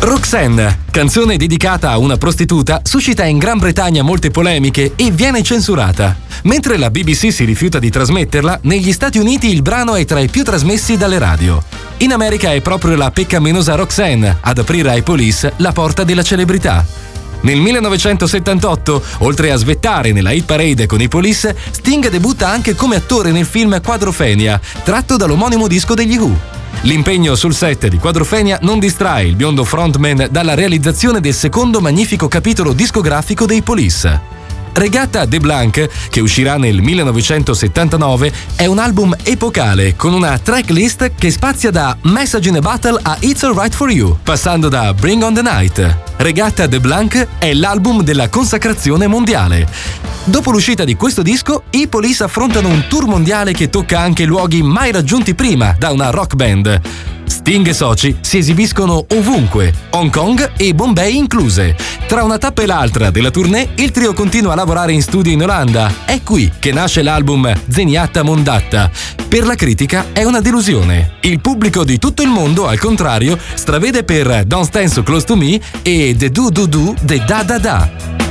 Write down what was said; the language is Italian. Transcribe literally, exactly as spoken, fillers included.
Roxanne, canzone dedicata a una prostituta, suscita in Gran Bretagna molte polemiche e viene censurata. Mentre la B B C si rifiuta di trasmetterla, negli Stati Uniti il brano è tra i più trasmessi dalle radio. In America è proprio la peccaminosa Roxanne ad aprire ai Police la porta della celebrità. Nel millenovecentosettantotto, oltre a svettare nella hit parade con i Police, Sting debutta anche come attore nel film Quadrophenia, tratto dall'omonimo disco degli Who. L'impegno sul set di Quadrophenia non distrae il biondo frontman dalla realizzazione del secondo magnifico capitolo discografico dei Police. Regatta de Blanc, che uscirà nel millenovecentosettantanove, è un album epocale con una tracklist che spazia da Message in a Battle a It's Alright for You, passando da Bring on the Night. Regatta de Blanc è l'album della consacrazione mondiale. Dopo l'uscita di questo disco, i Police affrontano un tour mondiale che tocca anche luoghi mai raggiunti prima da una rock band. Sting e soci si esibiscono ovunque, Hong Kong e Bombay incluse. Tra una tappa e l'altra della tournée, il trio continua a lavorare in studio in Olanda. È qui che nasce l'album Zeniatta Mondatta. Per la critica è una delusione. Il pubblico di tutto il mondo, al contrario, stravede per Don't Stand So Close to Me e The Do Do Do The Da Da Da.